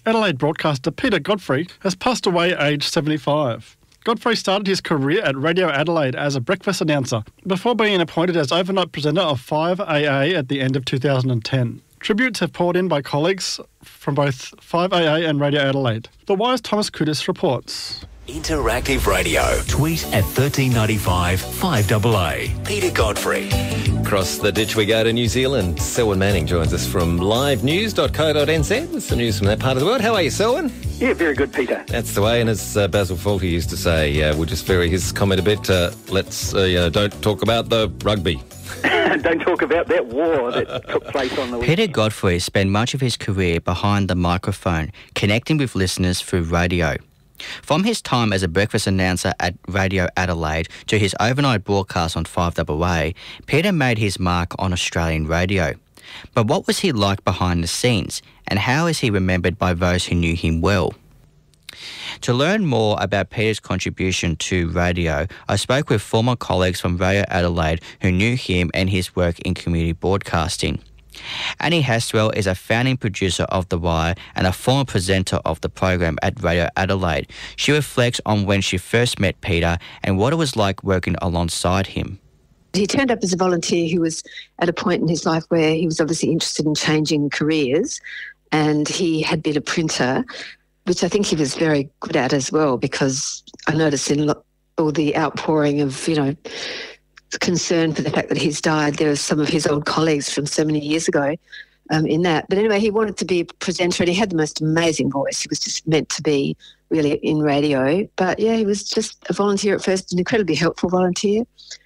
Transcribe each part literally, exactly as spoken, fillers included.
Adelaide broadcaster Peter Godfrey has passed away aged seventy-five. Godfrey started his career at Radio Adelaide as a breakfast announcer before being appointed as overnight presenter of five A A at the end of two thousand ten. Tributes have poured in by colleagues from both five A A and Radio Adelaide. The Wire's Thomas Kudis reports. Interactive Radio. Tweet at thirteen ninety-five five A A. Peter Godfrey. Across the ditch we go to New Zealand. Selwyn Manning joins us from live news dot co dot n z. It's the news from that part of the world. How are you, Selwyn? Yeah, very good, Peter. That's the way, and as uh, Basil Fawlty used to say, uh, we'll just vary his comment a bit. Uh, let's, uh, you know, don't talk about the rugby. Don't talk about that war that took place on the weekend. Peter Godfrey spent much of his career behind the microphone, connecting with listeners through radio. From his time as a breakfast announcer at Radio Adelaide to his overnight broadcast on five A A, Peter made his mark on Australian radio. But what was he like behind the scenes, and how is he remembered by those who knew him well? To learn more about Peter's contribution to radio, I spoke with former colleagues from Radio Adelaide who knew him and his work in community broadcasting. Annie Haswell is a founding producer of The Wire and a former presenter of the program at Radio Adelaide. She reflects on when she first met Peter and what it was like working alongside him. He turned up as a volunteer who was at a point in his life where he was obviously interested in changing careers, and he had been a printer, which I think he was very good at as well, because I noticed in all the outpouring of, you know, concern for the fact that he's died, there were some of his old colleagues from so many years ago um, in that. But anyway, he wanted to be a presenter and he had the most amazing voice. He was just meant to be really in radio. But yeah, he was just a volunteer at first, an incredibly helpful volunteer,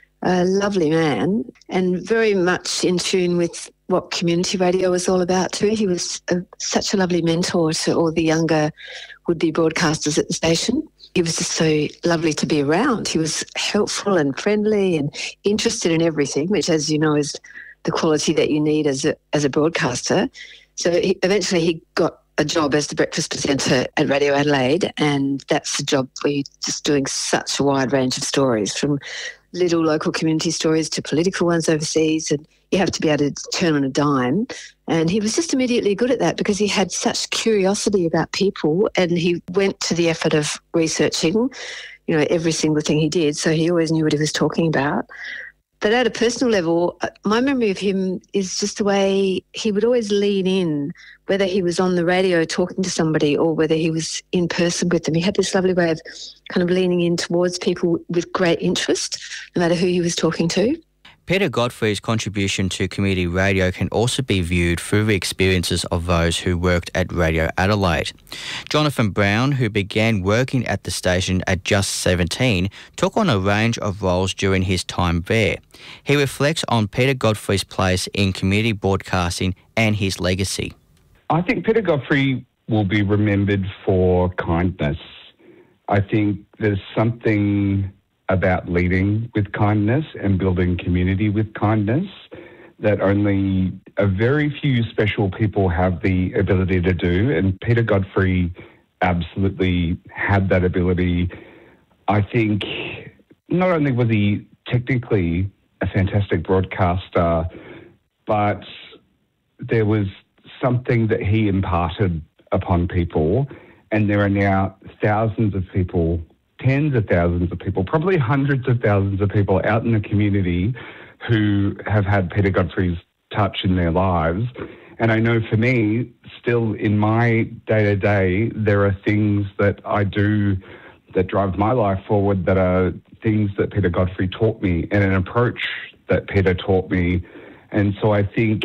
a lovely man, and very much in tune with what community radio was all about too. He was a, such a lovely mentor to all the younger would-be broadcasters at the station. He was just so lovely to be around. He was helpful and friendly and interested in everything, which, as you know, is the quality that you need as a, as a broadcaster. So he, eventually he got a job as the breakfast presenter at Radio Adelaide, and that's the job where you're just doing such a wide range of stories, from little local community stories to political ones overseas, and you have to be able to turn on a dime. And he was just immediately good at that because he had such curiosity about people, and he went to the effort of researching, you know, every single thing he did. So he always knew what he was talking about. But at a personal level, my memory of him is just the way he would always lean in, whether he was on the radio talking to somebody or whether he was in person with them. He had this lovely way of kind of leaning in towards people with great interest, no matter who he was talking to. Peter Godfrey's contribution to community radio can also be viewed through the experiences of those who worked at Radio Adelaide. Jonathan Brown, who began working at the station at just seventeen, took on a range of roles during his time there. He reflects on Peter Godfrey's place in community broadcasting and his legacy. I think Peter Godfrey will be remembered for kindness. I think there's something about leading with kindness and building community with kindness that only a very few special people have the ability to do, and Peter Godfrey absolutely had that ability. I think not only was he technically a fantastic broadcaster, but there was something that he imparted upon people, and there are now thousands of people, tens of thousands of people, probably hundreds of thousands of people out in the community who have had Peter Godfrey's touch in their lives. And I know for me, still in my day-to-day, there are things that I do that drive my life forward that are things that Peter Godfrey taught me and an approach that Peter taught me. And so I think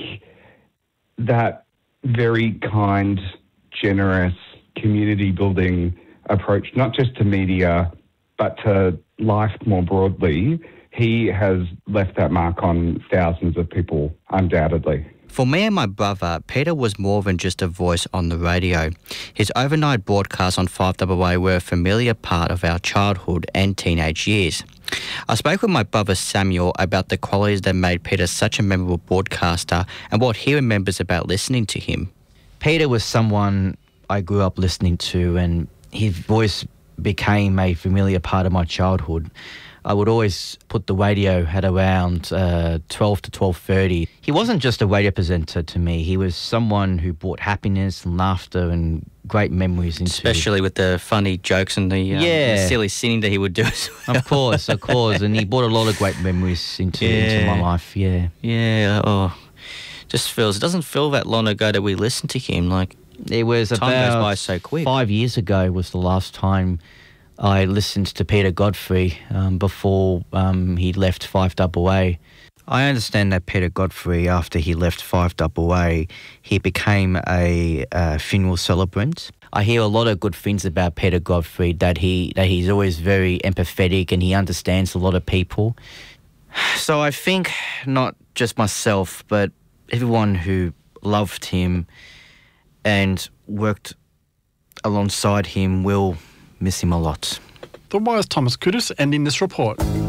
that very kind, generous, community-building approach, not just to media, but to life more broadly, he has left that mark on thousands of people, undoubtedly. For me and my brother, Peter was more than just a voice on the radio. His overnight broadcasts on five A A were a familiar part of our childhood and teenage years. I spoke with my brother Samuel about the qualities that made Peter such a memorable broadcaster and what he remembers about listening to him. Peter was someone I grew up listening to, and his voice became a familiar part of my childhood. I would always put the radio at around uh, twelve to twelve thirty. He wasn't just a radio presenter to me. He was someone who brought happiness and laughter and great memories into... Especially with the funny jokes and the, um, Yeah. the silly singing that he would do as well. Of course, of course. And he brought a lot of great memories into, into my Yeah. life, yeah. Yeah, oh, just feels, it doesn't feel that long ago that we listened to him. Like, It was Time goes about by so quick. five years ago was the last time I listened to Peter Godfrey um, before um, he left five double A. I understand that Peter Godfrey, after he left five double A, he became a uh, funeral celebrant. I hear a lot of good things about Peter Godfrey, that he that he's always very empathetic and he understands a lot of people. So I think not just myself, but everyone who loved him and worked alongside him will miss him a lot. The Wise Thomas Kudus ending this report.